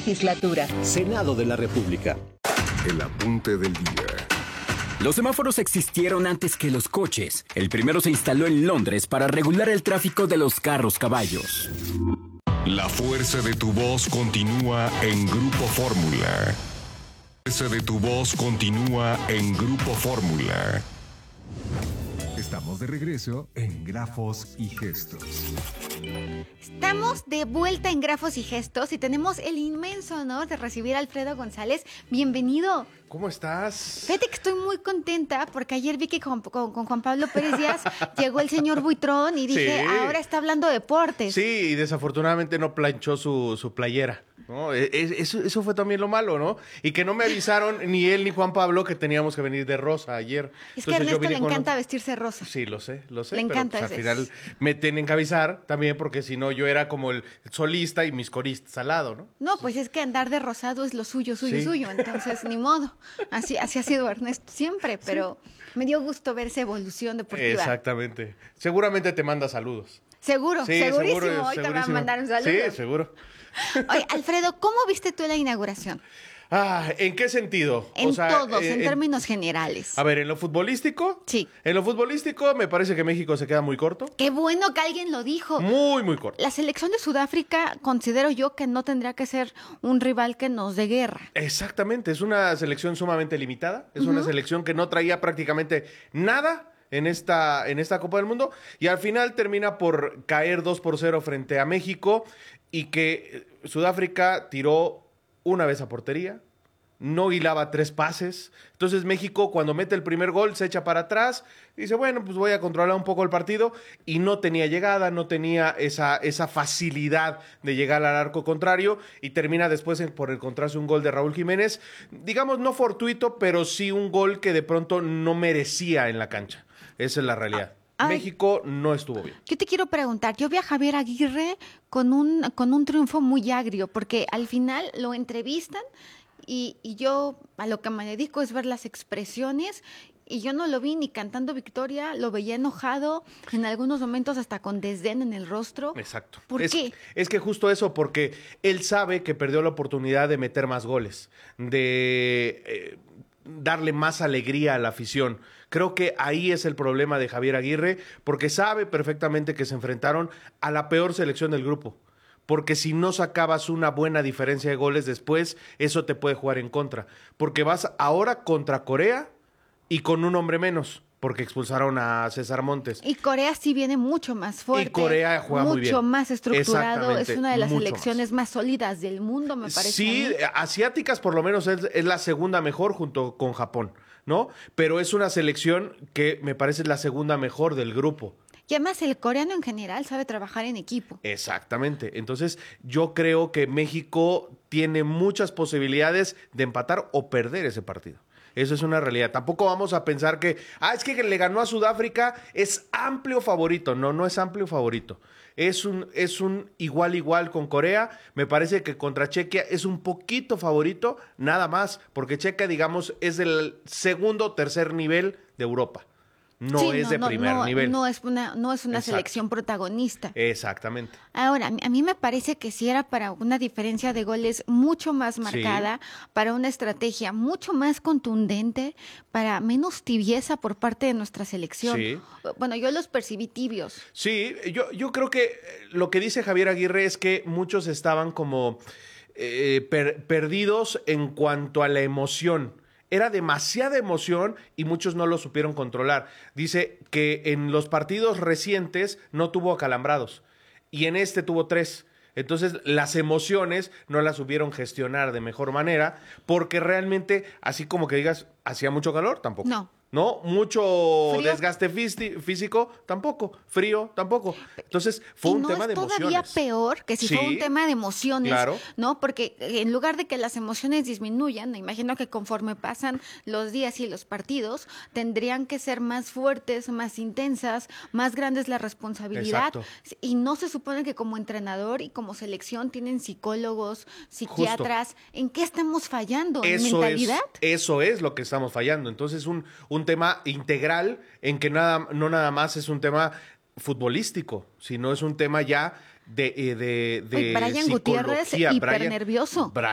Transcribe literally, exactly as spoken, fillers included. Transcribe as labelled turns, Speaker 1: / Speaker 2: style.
Speaker 1: legislatura.
Speaker 2: Senado de la República.
Speaker 3: El apunte del día.
Speaker 4: Los semáforos existieron antes que los coches. El primero se instaló en Londres para regular el tráfico de los carros caballos.
Speaker 3: La fuerza de tu voz continúa en Grupo Fórmula. La fuerza de tu voz continúa en Grupo Fórmula. Estamos de regreso en Grafos y Gestos.
Speaker 5: Estamos de vuelta en Grafos y Gestos y tenemos el inmenso honor de recibir a Alfredo González. Bienvenido.
Speaker 6: ¿Cómo estás?
Speaker 5: Fíjate que estoy muy contenta porque ayer vi que con, con, con Juan Pablo Pérez Díaz llegó el señor Buitrón y dije,
Speaker 6: Sí.
Speaker 5: ahora está hablando de deportes.
Speaker 6: Sí, y desafortunadamente no planchó su, su playera, ¿no? E- e- Eso, eso fue también lo malo, ¿no? Y que no me avisaron ni él ni Juan Pablo que teníamos que venir de rosa ayer.
Speaker 5: Es que a
Speaker 6: Entonces, yo
Speaker 5: Ernesto
Speaker 6: vine
Speaker 5: le
Speaker 6: con
Speaker 5: encanta
Speaker 6: otro-
Speaker 5: vestirse rosa.
Speaker 6: Sí, lo sé, lo sé.
Speaker 5: Le
Speaker 6: pero,
Speaker 5: encanta
Speaker 6: pues, al
Speaker 5: ese.
Speaker 6: final me tienen que avisar también porque si no yo era como el solista y mis coristas al lado, ¿no?
Speaker 5: No, pues es que andar de rosado es lo suyo, suyo,
Speaker 6: Sí.
Speaker 5: suyo. Entonces, ni modo. Así, así ha sido Ernesto siempre, pero me dio gusto ver esa evolución deportiva.
Speaker 6: Exactamente. Seguramente te manda saludos.
Speaker 5: Seguro,
Speaker 6: Sí,
Speaker 5: segurísimo.
Speaker 6: seguro,
Speaker 5: Hoy te va a
Speaker 6: segurísimo.
Speaker 5: mandar un saludo.
Speaker 6: Sí, seguro.
Speaker 5: Oye, Alfredo, ¿cómo viste tú la inauguración?
Speaker 6: Ah, ¿en qué sentido?
Speaker 5: En
Speaker 6: O sea,
Speaker 5: todos,
Speaker 6: eh,
Speaker 5: en términos generales.
Speaker 6: A ver, ¿en lo futbolístico?
Speaker 5: Sí.
Speaker 6: En lo futbolístico me parece que México se queda muy corto.
Speaker 5: Qué bueno que alguien lo dijo.
Speaker 6: Muy, muy corto.
Speaker 5: La selección de Sudáfrica considero yo que no tendría que ser un rival que nos dé guerra.
Speaker 6: Exactamente, es una selección sumamente limitada. Es una selección que no traía prácticamente nada en esta, en esta Copa del Mundo. Y al final termina por caer dos por cero frente a México. Y que eh, Sudáfrica tiró una vez a portería. No hilaba tres pases. Entonces México cuando mete el primer gol se echa para atrás. Dice, bueno, pues voy a controlar un poco el partido. Y no tenía llegada, no tenía esa, esa facilidad de llegar al arco contrario. Y termina después en- por encontrarse un gol de Raúl Jiménez. Digamos, no fortuito, pero sí un gol que de pronto no merecía en la cancha. Esa es la realidad.
Speaker 5: Ay.
Speaker 6: México no estuvo bien.
Speaker 5: Yo te quiero preguntar, yo vi a Javier Aguirre con un, con un triunfo muy agrio, porque al final lo entrevistan y, y yo a lo que me dedico es ver las expresiones y yo no lo vi ni cantando victoria, lo veía enojado, en algunos momentos hasta con desdén en el rostro.
Speaker 6: Exacto.
Speaker 5: ¿Por
Speaker 6: es,
Speaker 5: qué?
Speaker 6: Es que justo eso, porque él sabe que perdió la oportunidad de meter más goles, de eh, darle más alegría a la afición. Creo que ahí es el problema de Javier Aguirre, porque sabe perfectamente que se enfrentaron a la peor selección del grupo. Porque si no sacabas una buena diferencia de goles después, eso te puede jugar en contra. Porque vas ahora contra Corea y con un hombre menos, porque expulsaron a César Montes.
Speaker 5: Y Corea sí viene mucho más fuerte.
Speaker 6: Y Corea juega muy bien.
Speaker 5: Mucho más estructurado.
Speaker 6: Exactamente,
Speaker 5: Es una de las
Speaker 6: mucho
Speaker 5: selecciones más. sólidas del mundo, me parece.
Speaker 6: Sí,
Speaker 5: a mí.
Speaker 6: asiáticas por lo menos es, es la segunda mejor junto con Japón, ¿no? Pero es una selección que me parece la segunda mejor del grupo.
Speaker 5: Y además el coreano en general sabe trabajar en equipo.
Speaker 6: Exactamente. Entonces, yo creo que México tiene muchas posibilidades de empatar o perder ese partido. Eso es una realidad. Tampoco vamos a pensar que, ah, es que le ganó a Sudáfrica, es amplio favorito. No, no es amplio favorito. Es un, es un igual igual con Corea. Me parece que contra Chequia es un poquito favorito, nada más, porque Chequia, digamos, es del segundo o tercer nivel de Europa. No
Speaker 5: Sí,
Speaker 6: es de
Speaker 5: no,
Speaker 6: primer
Speaker 5: no,
Speaker 6: nivel.
Speaker 5: No es una, no es una
Speaker 6: Exacto.
Speaker 5: selección protagonista.
Speaker 6: Exactamente.
Speaker 5: Ahora, a mí me parece que si era para una diferencia de goles mucho más marcada, para una estrategia mucho más contundente, para menos tibieza por parte de nuestra selección.
Speaker 6: Sí.
Speaker 5: Bueno, yo los percibí tibios.
Speaker 6: Sí, yo, yo creo que lo que dice Javier Aguirre es que muchos estaban como eh, per- perdidos en cuanto a la emoción. Era demasiada emoción y muchos no lo supieron controlar. Dice que en los partidos recientes no tuvo acalambrados y en este tuvo tres. Entonces las emociones no las supieron gestionar de mejor manera porque realmente, así como que digas, hacía mucho calor, tampoco.
Speaker 5: No.
Speaker 6: ¿No? Mucho
Speaker 5: ¿Frío?
Speaker 6: desgaste físi- físico, tampoco. Frío, tampoco. Entonces, fue
Speaker 5: y
Speaker 6: un
Speaker 5: no
Speaker 6: tema
Speaker 5: es
Speaker 6: de
Speaker 5: todavía
Speaker 6: emociones.
Speaker 5: peor que si
Speaker 6: Sí,
Speaker 5: fue un tema de emociones,
Speaker 6: claro.
Speaker 5: ¿no? Porque en lugar de que las emociones disminuyan, me imagino que conforme pasan los días y los partidos, tendrían que ser más fuertes, más intensas, más grandes la responsabilidad.
Speaker 6: Exacto.
Speaker 5: Y no se supone que como entrenador y como selección tienen psicólogos, psiquiatras. ¿En qué estamos fallando? ¿En
Speaker 6: Eso
Speaker 5: mentalidad?
Speaker 6: Es, eso es lo que estamos fallando. Entonces, un, un tema integral en que nada, no nada más es un tema futbolístico, sino es un tema ya de, eh, de, de
Speaker 5: Uy, Brian Gutiérrez,
Speaker 6: psicología.
Speaker 5: hiper
Speaker 6: Brian-
Speaker 5: nervioso.